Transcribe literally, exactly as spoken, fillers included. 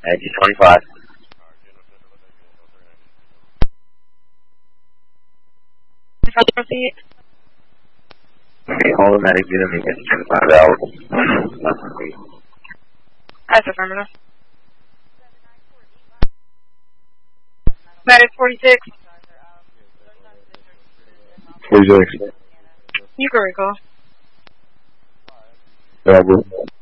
Edge twenty-five. Okay, hold on, medic, get him and get twenty-five hours. That's affirmative. Medic forty-six. forty-six. You can recall. Yeah,